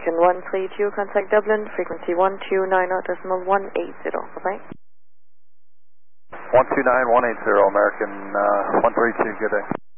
American 132, contact Dublin, frequency 1290.180. Bye-bye. 129180, American 132, good day.